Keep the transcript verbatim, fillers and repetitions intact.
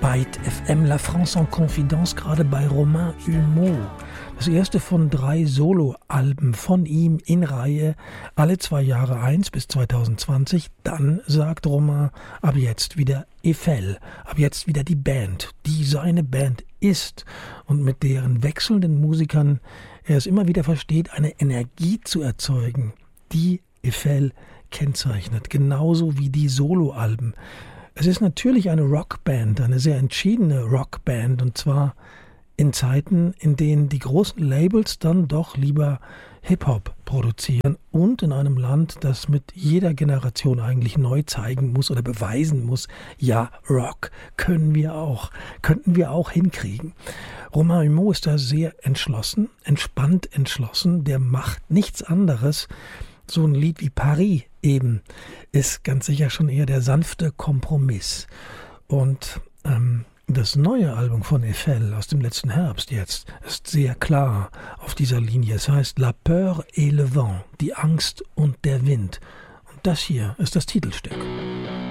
Byte F M, La France en Confidence, gerade bei Romain Humeau. Das erste von drei Soloalben von ihm in Reihe, alle zwei Jahre eins bis zwanzig zwanzig. Dann sagt Romain, ab jetzt wieder Eiffel, ab jetzt wieder die Band, die seine Band ist und mit deren wechselnden Musikern er es immer wieder versteht, eine Energie zu erzeugen, die Eiffel kennzeichnet, genauso wie die Soloalben. Es ist natürlich eine Rockband, eine sehr entschiedene Rockband, und zwar in Zeiten, in denen die großen Labels dann doch lieber Hip-Hop produzieren und in einem Land, das mit jeder Generation eigentlich neu zeigen muss oder beweisen muss, ja, Rock können wir auch, könnten wir auch hinkriegen. Romain Humeau ist da sehr entschlossen, entspannt entschlossen, der macht nichts anderes. So ein Lied wie Paris eben ist ganz sicher schon eher der sanfte Kompromiss. Und ähm, das neue Album von Eiffel aus dem letzten Herbst jetzt ist sehr klar auf dieser Linie. Es heißt La Peur et le Vent, die Angst und der Wind. Und das hier ist das Titelstück.